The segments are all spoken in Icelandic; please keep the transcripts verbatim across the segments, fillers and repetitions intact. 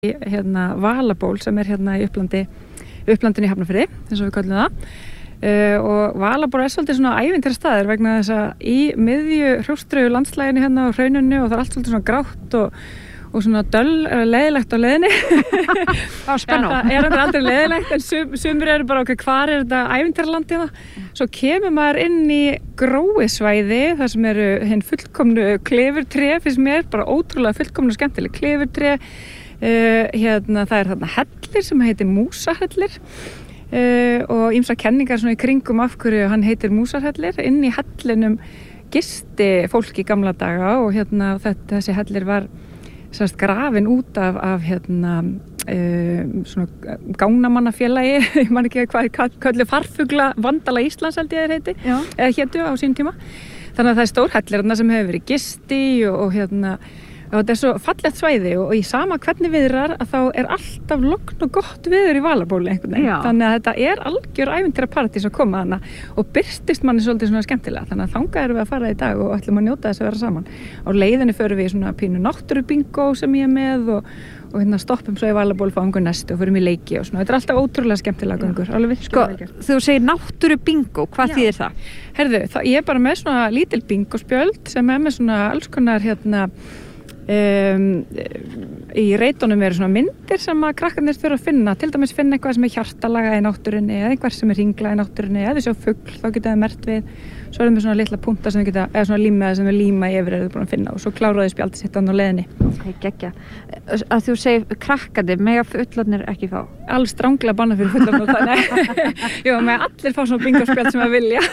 hérna Valaból sem er hérna í Upplandi, Upplandinu í Hafnarfirði, eins og við kallum það. Uh, og Valaból er svolítið svona ævintýra staður vegna þess að í miðju hrjóstrugu landslæginu hérna á hrauninu og það er allt svolítið svona grátt og, og svona döll, leiðilegt á leiðinni. Það var spennó. Það er aldrei leiðilegt en sum, sumir eru bara okkur, hvar er þetta ævintýraland hérna? Svo kemur maður inn í gróisvæði þar sem eru hinn fullkomnu klifurtré, finnst mér bara ótrúlega fullkomnu skemmtileg klifurtré. Uh, hérna, það er þarna hellir sem heitir Músahellir uh, og ýmsar kenningar svona í kringum af hverju hann heitir Músahellir. Inn í hellinum gisti fólk í gamla daga og hérna, þetta, þessi hellir var sérst grafin út af, af hérna, uh, svona gágnamannafélagi, ég man ekki hvað köllu farfugla Vandala Íslands held ég þeir heiti, Já. eða hétu á sín tíma. Þannig að það er stór hellir þarna sem hefur verið gisti og, og hérna og þetta er svo fallegt svæði og í sama hvernig viðrar að þá er alltaf logn og gott viður í Valabóli einhvern veginn. Þannig að þetta er algjör ævintýra paradís að koma þarna og birtist manni svolítið svona skemmtilega. Þannig að þangað erum við að fara í dag og ætlum að njóta þess að vera saman. Á leiðinni förum við í svona pínu náttúrubingo sem ég er með og, og hérna stoppum svo í Valaból, fáum einhver næstu og förum í leiki og svona. Þetta er alltaf ótrúlega skemmtilega göngur. Alveg sko, þú segir náttúrubingo, hvað þýðir það? Herðu, það, ég er bara með svona lítil bingospjöld sem er með svona alls konar hérna Um, í reitunum eru svona myndir sem að krakkarnir þurfa að finna, til dæmis finna eitthvað sem er hjartalaga í náttúrunni eða eitthvað sem er hringla í náttúrunni eða sjá fugl, þá geta það merkt við svo erum við svona litla punta sem við geta eða svona límaði sem við líma yfir erum við búin að finna og svo kláraði spjaldið sitt á leiðinni. Ok, geggja. Að þú segir krakkarnir mega fullorðnir ekki fá? Alls stranglega banna fyrir fullorðnir þannig jú, með allir fá svona bingospjald sem að vilja.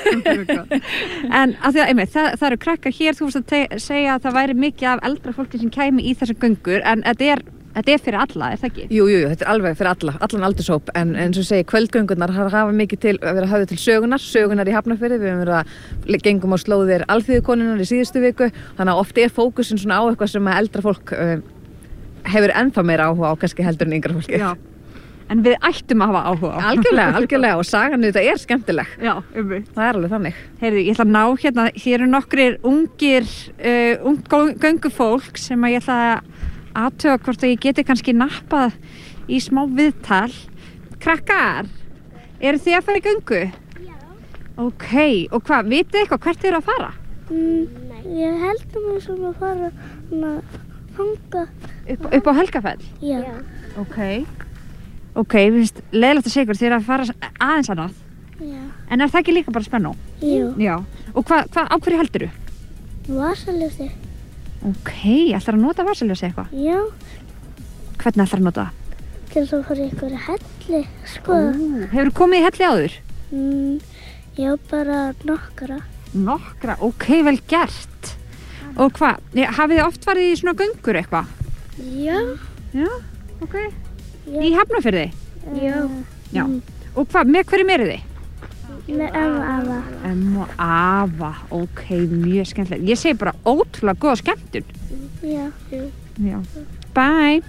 En að því að einmitt, það, það eru krakkar hér, þú veist að segja að það væri mikið af eldra fólki sem kæmi í þessar göngur en þetta er Þetta er fyrir alla, er það ekki? Jú, jú, þetta er alveg fyrir alla, allan aldurshóp en eins og segi, kvöldgöngurnar hafa mikið til að vera höfðu til sögunar, sögunar í Hafnarfirði, við höfum verið að gengum á slóðir alþýðukonunnar í síðustu viku, þannig að oft er fókusin svona á eitthvað sem að eldra fólk uh, hefur ennþá meira áhuga á, kannski heldur en yngra fólki. Já, en við ættum að hafa áhuga á. Algjörlega, algjörlega og sagan þetta er skemmtileg. Já, um við. Það er alveg þannig. Heyrðu, ég ætla að ná hérna, hér eru nokkrir ungir, uh, ung göngufólk sem að ég ætla að aðtöga hvort að ég geti kannski nappað í smá viðtal. Krakkar, eru þið að fara í göngu? Já. Ok, og hvað, vitið eitthvað hvert þið eru að fara? Mm, ég held að maður svona að fara að hanga. Upp, upp á Helgafell? Já. Ok, ok, við finnst leiðilegt að segja ykkur, þið eru að fara aðeins annað. Já. En er það ekki líka bara spennó? Jú. Já. Og hvað, hva, á hverju heldur þú? Vasaljósi. Ok, ætlar að nota vasaljósi eitthvað? Já. Hvernig ætlar að nota það? Til þess að fara í einhverju helli, sko. Hefur þú komið í helli áður? Mm, já, bara nokkra. Nokkra, ok, vel gert. Og hvað, hafið þið oft farið í svona göngur eitthvað? Já. Já, ok. Já. Í Hafnarfirði? Já. Já. Mm. Og hvað, með hverjum eru þið? Með Emma og Afa. Emma og Afa, ok, mjög skemmtilegt. Ég segi bara ótrúlega góða skemmtun. Já. Já. Bye.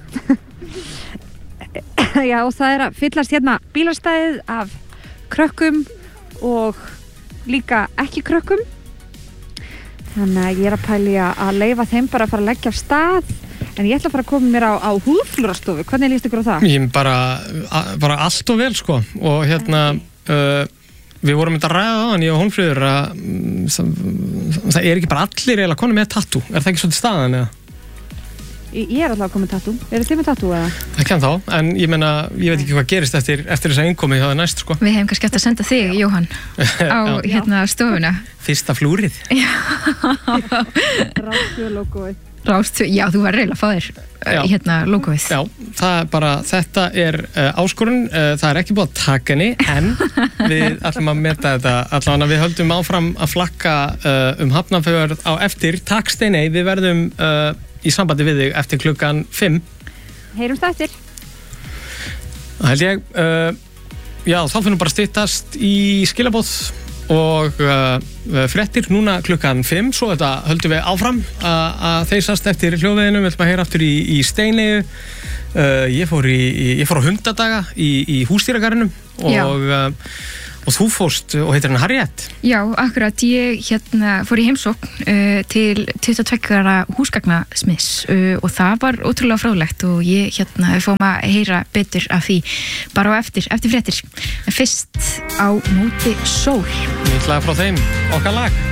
Já, og það er að fyllast hérna bílastæðið af krökkum og líka ekki krökkum. Þannig að ég er að pæli að leyfa þeim bara að fara að leggja af stað. En ég ætla að fara að koma mér á, á húðflúrastofu. Hvernig líst ykkur á það? Ég bara, bara allt og vel, sko. Og hérna... Uh, Við vorum þetta að ræða á hann, ég og Hólmfríður, að það, það er ekki bara allir eiginlega konur með tattoo. Er það ekki svolítið staðan eða? Ég, ég er alltaf að koma með tattoo. Er þið með tattoo eða? Það kann þá, en ég meina, ég veit ekki hvað gerist eftir, eftir þess að innkomið það er næst, sko. Við hefum kannski eftir að senda þig, Jóhann, á hérna stofuna. Fyrsta flúrið. Ráðstöðulógóið. Ráðstöð, já, þú verður eiginlega að fá þér uh, hérna logoið. Já, það er bara, þetta er uh, áskorun, uh, það er ekki búið að taka henni, en við ætlum að meta þetta, allavega við höldum áfram að flakka uh, um Hafnarfjörð á eftir. Takk Steiney, við verðum uh, í sambandi við þig eftir klukkan fimm. Heyrumst það eftir. Það held ég, uh, já, þá finnum bara styttast í skilabóð og uh, fréttir núna klukkan fimm, svo þetta höldum við áfram að þeysast eftir hljóðveginum, við ætlum að heyra aftur í, í Steineyju. Uh, ég fór í, í ég fór á hundadaga í, í húsdýragarðinum og, uh, Og þú fórst og heitir hann Harriet? Já, akkurat, ég hérna fór í heimsókn uh, til tuttugu og tveggja ára húsgagnasmiðs uh, og það var ótrúlega fráðlegt og ég hérna fórum að heyra betur af því bara á eftir, eftir fréttir. En fyrst á Móti sól. Nýtt lag frá þeim, okkar lag.